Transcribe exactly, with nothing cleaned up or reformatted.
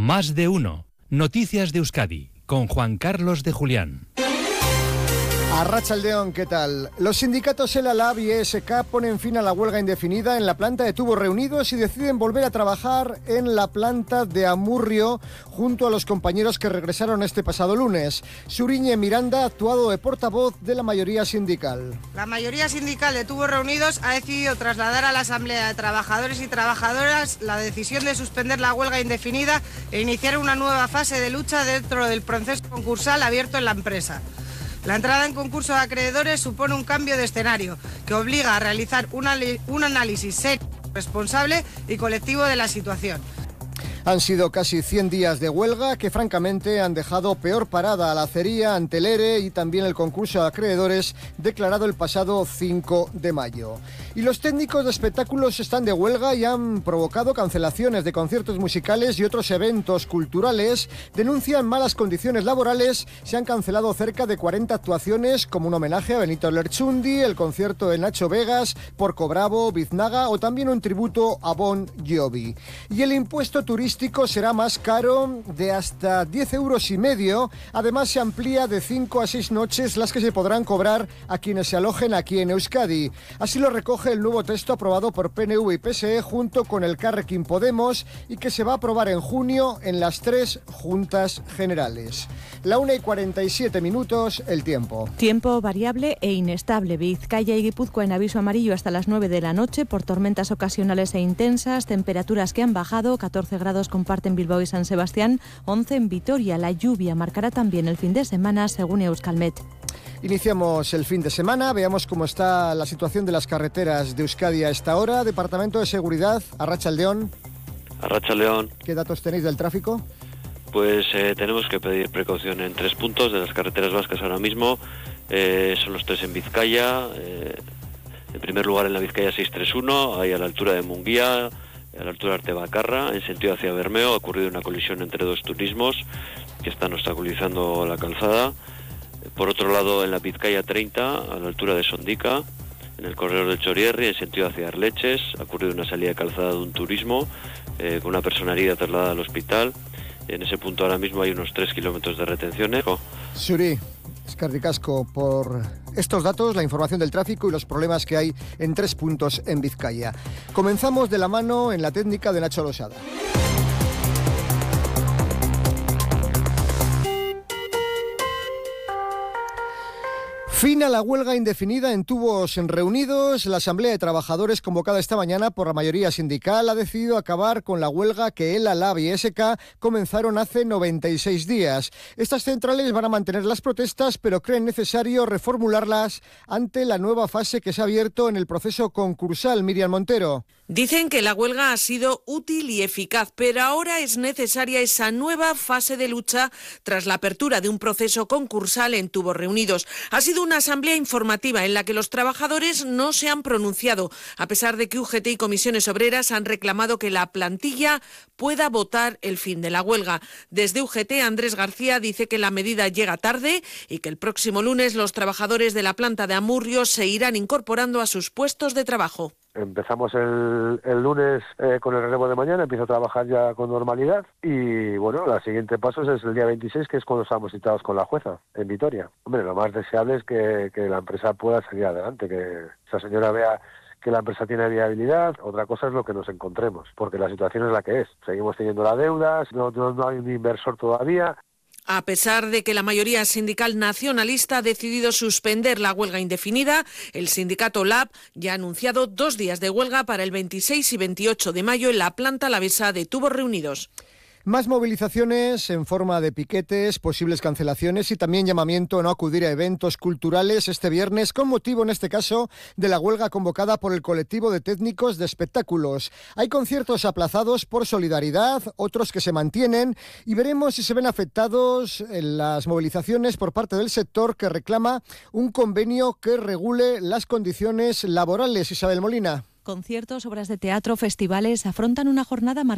Más de uno. Noticias de Euskadi, con Juan Carlos de Julián. Arratsaldeon, ¿qué tal? Los sindicatos ELA, LAB y E S K ponen fin a la huelga indefinida en la planta de Tubos Reunidos y deciden volver a trabajar en la planta de Amurrio junto a los compañeros que regresaron este pasado lunes. Suriñe Miranda ha actuado de portavoz de la mayoría sindical. La mayoría sindical de Tubos Reunidos ha decidido trasladar a la Asamblea de Trabajadores y Trabajadoras la decisión de suspender la huelga indefinida e iniciar una nueva fase de lucha dentro del proceso concursal abierto en la empresa. La entrada en concurso de acreedores supone un cambio de escenario que obliga a realizar un, un análisis serio, responsable y colectivo de la situación. Han sido casi cien días de huelga que francamente han dejado peor parada a la acería ante el ERE y también el concurso de acreedores declarado el pasado cinco de mayo. Y los técnicos de espectáculos están de huelga y han provocado cancelaciones de conciertos musicales y otros eventos culturales. Denuncian malas condiciones laborales. Se han cancelado cerca de cuarenta actuaciones como un homenaje a Benito Lerchundi, el concierto de Nacho Vegas, Porco Bravo, Biznaga o también un tributo a Bon Jovi. Y el impuesto turístico será más caro, de hasta diez euros y medio. Además se amplía de cinco a seis noches las que se podrán cobrar a quienes se alojen aquí en Euskadi. Así lo recoge el nuevo texto aprobado por P N V y P S E junto con el Elkarrekin Podemos y que se va a aprobar en junio en las tres juntas generales. La una y cuarenta y siete minutos, el tiempo. Tiempo variable e inestable. Vizcaya y Guipúzcoa en aviso amarillo hasta las nueve de la noche por tormentas ocasionales e intensas, temperaturas que han bajado, catorce grados comparten Bilbao y San Sebastián, once en Vitoria. La lluvia marcará también el fin de semana, según Euskalmet. Iniciamos el fin de semana, veamos cómo está la situación de las carreteras de Euskadi a esta hora. Departamento de Seguridad, Arratsaldeon. Arratsaldeon. ¿Qué datos tenéis del tráfico? Pues eh, tenemos que pedir precaución en tres puntos de las carreteras vascas ahora mismo. Eh, son los tres en Vizcaya. Eh, en primer lugar en la Vizcaya seiscientos treinta y uno, ahí a la altura de Munguía, a la altura de Artebacarra, en sentido hacia Bermeo, ha ocurrido una colisión entre dos turismos que están obstaculizando la calzada. Por otro lado, en la Vizcaya treinta, a la altura de Sondica, en el corredor del Chorierri, en sentido hacia Arleches, ha ocurrido una salida de calzada de un turismo eh, con una persona herida trasladada al hospital. En ese punto ahora mismo hay unos tres kilómetros de retenciones. Suri, eskerrik asko por estos datos, la información del tráfico y los problemas que hay en tres puntos en Vizcaya. Comenzamos de la mano en la técnica de Nacho Losada. Fin a la huelga indefinida en Tubos Reunidos. La Asamblea de Trabajadores convocada esta mañana por la mayoría sindical ha decidido acabar con la huelga que ELA, LAB y E S K comenzaron hace noventa y seis días. Estas centrales van a mantener las protestas, pero creen necesario reformularlas ante la nueva fase que se ha abierto en el proceso concursal. Miriam Montero. Dicen que la huelga ha sido útil y eficaz, pero ahora es necesaria esa nueva fase de lucha tras la apertura de un proceso concursal en Tubos Reunidos. Ha sido una asamblea informativa en la que los trabajadores no se han pronunciado, a pesar de que U G T y comisiones obreras han reclamado que la plantilla pueda votar el fin de la huelga. Desde U G T, Andrés García dice que la medida llega tarde y que el próximo lunes los trabajadores de la planta de Amurrio se irán incorporando a sus puestos de trabajo. Empezamos el, el lunes eh, con el relevo de mañana, empiezo a trabajar ya con normalidad y bueno, el siguiente paso es el día veintiséis, que es cuando estamos citados con la jueza en Vitoria. Hombre, lo más deseable es que, que la empresa pueda salir adelante, que esa señora vea que la empresa tiene viabilidad. Otra cosa es lo que nos encontremos, porque la situación es la que es. Seguimos teniendo la deuda, no, no, no hay un inversor todavía. A pesar de que la mayoría sindical nacionalista ha decidido suspender la huelga indefinida, el sindicato LAB ya ha anunciado dos días de huelga para el veintiséis y veintiocho de mayo en la planta alavesa de Tubos Reunidos. Más movilizaciones en forma de piquetes, posibles cancelaciones y también llamamiento a no acudir a eventos culturales este viernes con motivo, en este caso, de la huelga convocada por el colectivo de técnicos de espectáculos. Hay conciertos aplazados por solidaridad, otros que se mantienen y veremos si se ven afectados en las movilizaciones por parte del sector que reclama un convenio que regule las condiciones laborales. Isabel Molina. Conciertos, obras de teatro, festivales afrontan una jornada marcada